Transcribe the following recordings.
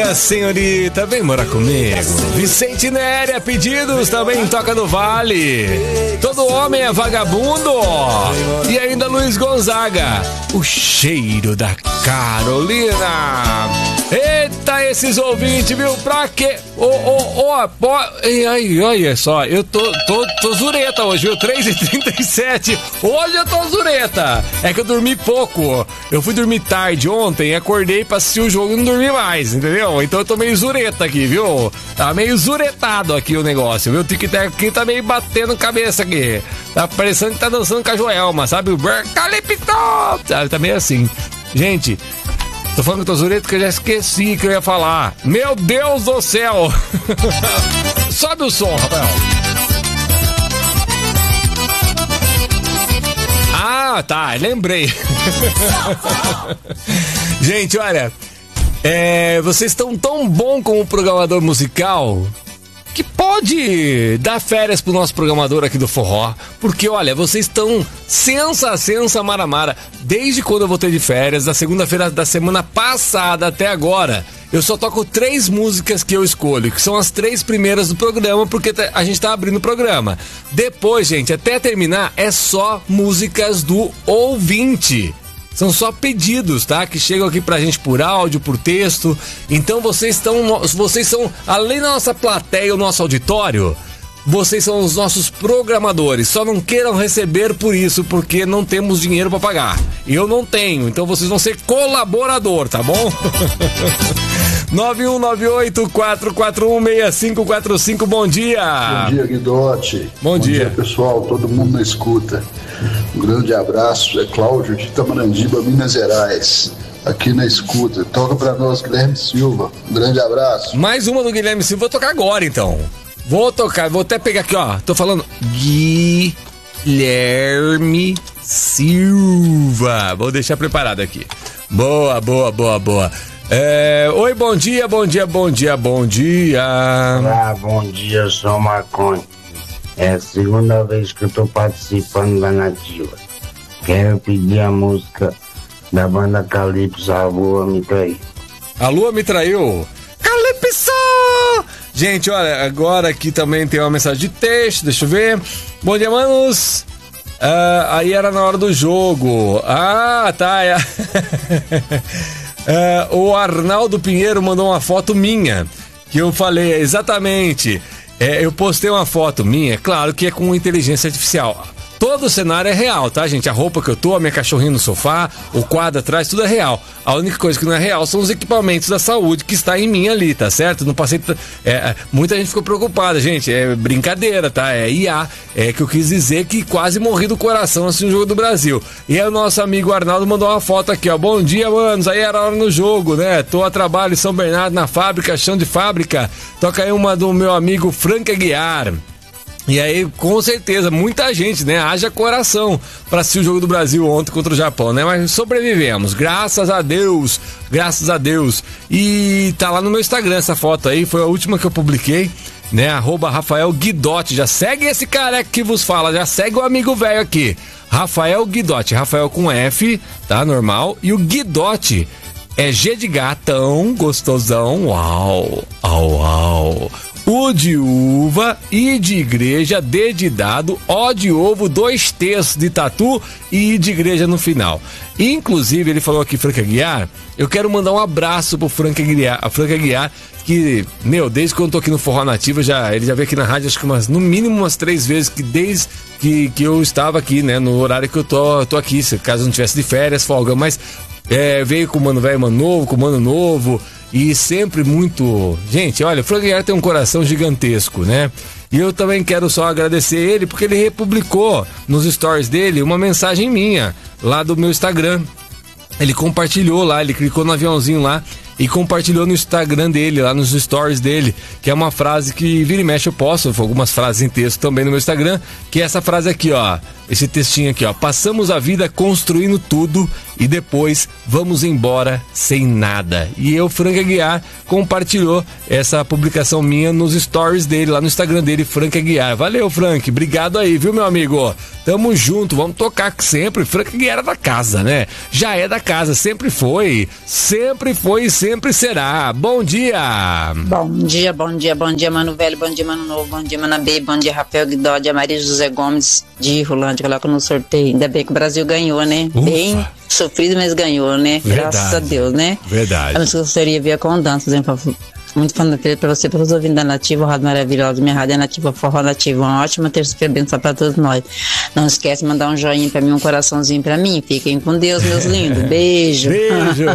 minha senhorita, vem morar comigo. Vicente Néria, pedidos também em Toca do Vale. Todo homem é vagabundo. E ainda Luiz Gonzaga, o cheiro da Carolina. Eita, esses ouvintes, viu? Pra quê? Olha só, eu tô zureta hoje, viu? 3h37. Hoje eu tô zureta. É que eu dormi pouco. Eu fui dormir tarde ontem, acordei pra assistir o jogo e não dormi mais, entendeu? Então eu tô meio zureta aqui, viu? Tá meio zuretado aqui o negócio, viu? O tic-tac tá meio batendo cabeça aqui. Tá parecendo que tá dançando com a Joelma, sabe? O Calipto! Sabe? Tá meio assim. Gente, tô falando que eu tô zureta porque eu já esqueci que eu ia falar. Meu Deus do céu! Sobe o som, Rafael. Ah, tá, lembrei. Gente, olha, vocês estão tão bom como programador musical que pode dar férias pro nosso programador aqui do Forró, porque olha, vocês estão sensa maramara. Desde quando eu voltei de férias, da segunda-feira da semana passada até agora, eu só toco 3 músicas que eu escolho, que são as 3 primeiras do programa, porque a gente tá abrindo o programa. Depois, gente, até terminar, é só músicas do ouvinte. São só pedidos, tá? Que chegam aqui pra gente por áudio, por texto. Então vocês são, além da nossa plateia, o nosso auditório, vocês são os nossos programadores. Só não queiram receber por isso, porque não temos dinheiro pra pagar. Eu não tenho, então vocês vão ser colaborador, tá bom? 9198-441-6545, bom dia! Bom dia, Guidotti. Bom dia, pessoal, todo mundo na escuta. Um grande abraço, é Cláudio de Itamandiba, Minas Gerais, aqui na escuta. Toca pra nós, Guilherme Silva. Um grande abraço. Mais uma do Guilherme Silva, vou tocar agora então. Vou tocar, vou até pegar aqui, ó. Tô falando Guilherme Silva. Vou deixar preparado aqui. Boa. Oi, bom dia. Olá, bom dia, eu sou o Marconi. É a segunda vez que eu tô participando da Nativa. Quero pedir a música da banda Calypso, A Lua Me Traiu. A Lua Me Traiu? Calypso! Gente, olha, agora aqui também tem uma mensagem de texto, deixa eu ver. Bom dia, manos. Aí era na hora do jogo. Ah, tá. O Arnaldo Pinheiro mandou uma foto minha, que eu falei exatamente. Eu postei uma foto minha, claro que é com inteligência artificial. Todo o cenário é real, tá, gente? A roupa que eu tô, a minha cachorrinha no sofá, o quadro atrás, tudo é real. A única coisa que não é real são os equipamentos da saúde que está em mim ali, tá certo? Não passei... muita gente ficou preocupada, gente. É brincadeira, tá? É IA. É que eu quis dizer que quase morri do coração assim no Jogo do Brasil. E aí o nosso amigo Arnaldo mandou uma foto aqui, ó. Bom dia, manos. Aí era hora no jogo, né? Tô a trabalho em São Bernardo, na fábrica, chão de fábrica. Toca aí uma do meu amigo Frank Aguiar. E aí, com certeza, muita gente, né? Haja coração pra assistir o Jogo do Brasil ontem contra o Japão, né? Mas sobrevivemos, graças a Deus. E tá lá no meu Instagram essa foto aí, foi a última que eu publiquei, né? @Rafael Guidotti. Já segue esse careca que vos fala, já segue o amigo velho aqui. Rafael Guidotti, Rafael com F, tá? Normal. E o Guidotti é G de gatão, gostosão, uau. U de uva, I de igreja, D de dado, O de ovo, 2 T's de tatu e I de igreja no final. Inclusive, ele falou aqui, Frank Aguiar, eu quero mandar um abraço pro Frank Aguiar, que, desde quando eu tô aqui no Forró Nativa, ele já veio aqui na rádio, acho que no mínimo umas 3 vezes, que desde que eu estava aqui, né, no horário que eu tô aqui, se caso não tivesse de férias, folga, mas veio com o Mano Velho, Mano Novo, com o Mano Novo, e sempre muito... Gente, olha, o Frank Aguiar tem um coração gigantesco, né? E eu também quero só agradecer ele, porque ele republicou nos stories dele uma mensagem minha, lá do meu Instagram. Ele compartilhou lá, ele clicou no aviãozinho lá e compartilhou no Instagram dele, lá nos stories dele, que é uma frase que vira e mexe eu posto, algumas frases em texto também no meu Instagram, que é essa frase aqui, ó, esse textinho aqui, ó: passamos a vida construindo tudo e depois vamos embora sem nada. E o Frank Aguiar compartilhou essa publicação minha nos stories dele, lá no Instagram dele, Frank Aguiar. Valeu, Frank, obrigado aí, viu, meu amigo? Tamo junto, vamos tocar sempre. Frank Aguiar é da casa, né? Já é da casa, sempre foi e sempre será. Bom dia! Bom dia, Mano Velho, bom dia, Mano Novo, bom dia, Mana B, bom dia, Rafael Guidó, Maria José Gomes de Rolândia, coloca no sorteio. Ainda bem que o Brasil ganhou, né? Ufa. Bem sofrido, mas ganhou, né? Verdade. Graças a Deus, né? Verdade. A música que eu gostaria de ver com dança, muito fã da feira pra você, pelos ouvintes da Nativa, rádio maravilhosa, minha rádio é Nativa, Forró Nativa, uma ótima terça-feira, benção pra todos nós. Não esquece de mandar um joinha pra mim, um coraçãozinho pra mim, fiquem com Deus, meus lindos, beijo. Beijo.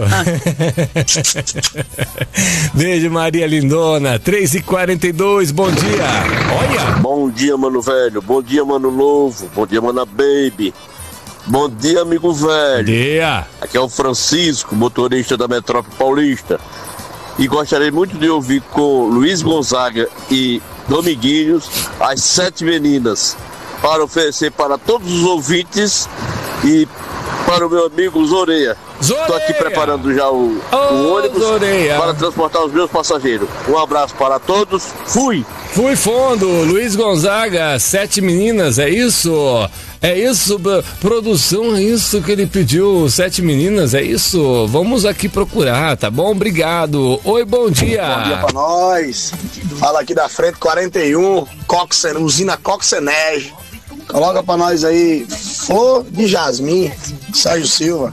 Beijo, Maria Lindona, 3h42, bom dia. Olha. Bom dia, Mano Velho, bom dia, Mano Novo, bom dia, Mana Baby. Bom dia, amigo velho. Dia. Aqui é o Francisco, motorista da Metrópole Paulista. E gostaria muito de ouvir com Luiz Gonzaga e Dominguinhos as 7 meninas, para oferecer para todos os ouvintes e para o meu amigo Zoreia. Estou aqui preparando já o ônibus Zoreia, para transportar os meus passageiros. Um abraço para todos. Fui fundo, Luiz Gonzaga, 7 meninas, é isso? É isso, produção, é isso que ele pediu, 7 meninas, é isso? Vamos aqui procurar, tá bom? Obrigado. Oi, bom dia. Bom dia pra nós. Fala aqui da frente 41, usina Coxenege. Coloca pra nós aí Flor de Jasmim, Sérgio Silva.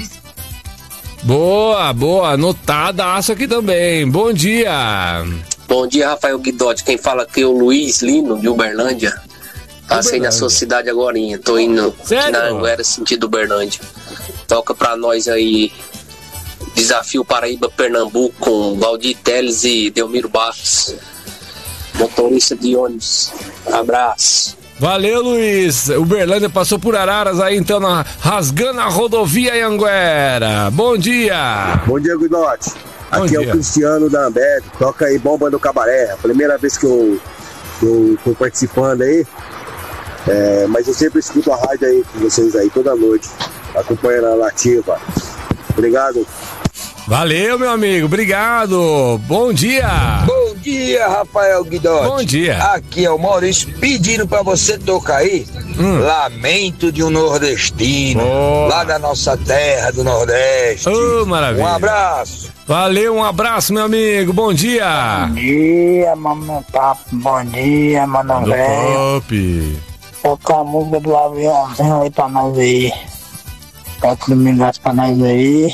Boa, anotadaço aqui também. Bom dia. Bom dia, Rafael Guidotti. Quem fala aqui é o Luiz Lino, de Uberlândia. Passei na sua cidade agorinha. Tô indo aqui na Anguera, sentido Uberlândia. Toca pra nós aí Desafio Paraíba Pernambuco com Valdir Teles e Delmiro Barros, motorista de ônibus. Abraço. Valeu, Luiz. Uberlândia passou por Araras aí, então, rasgando a rodovia Anguera. Bom dia. Bom dia, Guidotti. Aqui é o Cristiano da Ambev. Toca aí Bomba no Cabaré. A primeira vez que eu tô participando aí. Mas eu sempre escuto a rádio aí com vocês aí toda noite, acompanhando a Nativa. Obrigado. Valeu, meu amigo, obrigado. Bom dia. Bom dia, Rafael Guidotti. Bom dia. Aqui é o Maurício pedindo pra você tocar aí Lamento de um Nordestino, lá da nossa terra do Nordeste. Maravilha. Um abraço. Valeu, um abraço, meu amigo. Bom dia. Bom dia, Mano Papo. Bom dia, Mano Velho. Tocar a música do aviãozinho aí pra nós aí. Toca do Minas pra nós aí.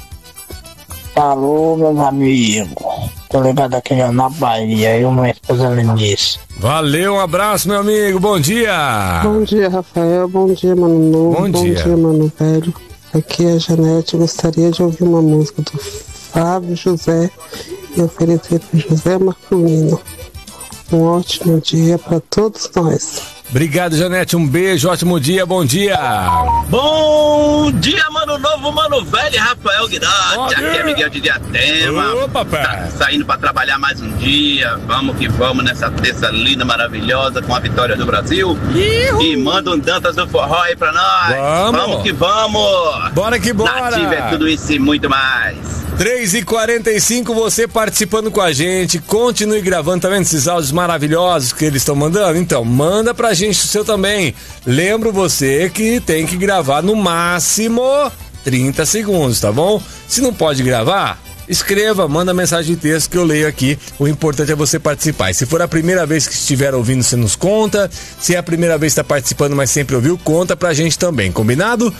Alô, meus amigos. Tô ligado aqui na Bahia. Eu, minha esposa Lenice. Valeu, um abraço, meu amigo. Bom dia. Bom dia, Rafael. Bom dia, Mano Novo. Bom dia, Mano Velho. Aqui é a Janete. Eu gostaria de ouvir uma música do Flávio José e oferecer para José Marcolino. Um ótimo dia para todos nós. Obrigado, Janete. Um beijo, ótimo dia, bom dia. Bom dia, Mano Novo, Mano Velho, Rafael Guidotti. Aqui é Miguel de Diadema. Opa, tá saindo pra trabalhar mais um dia. Vamos que vamos nessa terça linda, maravilhosa, com a vitória do Brasil. E manda um Dantas do Forró aí pra nós. Vamos que vamos. Bora que bora. Nativa é tudo isso e muito mais. 3h45, você participando com a gente. Continue gravando, tá vendo esses áudios maravilhosos que eles estão mandando? Então, manda pra gente o seu também. Lembro você que tem que gravar no máximo 30 segundos, tá bom? Se não pode gravar, escreva, manda mensagem de texto que eu leio aqui. O importante é você participar. E se for a primeira vez que estiver ouvindo, você nos conta. Se é a primeira vez que está participando, mas sempre ouviu, conta pra gente também. Combinado?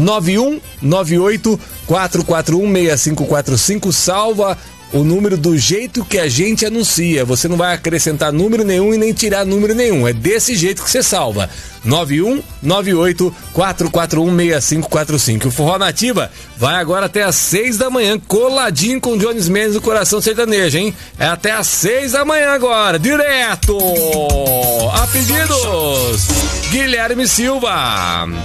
9198-441-6545. Salva o número do jeito que a gente anuncia. Você não vai acrescentar número nenhum e nem tirar número nenhum. É desse jeito que você salva. 9198-441-6545. O Forró Nativa vai agora até às 6 da manhã, coladinho com o Jones Mendes do Coração Sertanejo, hein? É até às 6 da manhã agora, direto! A pedidos, Guilherme Silva.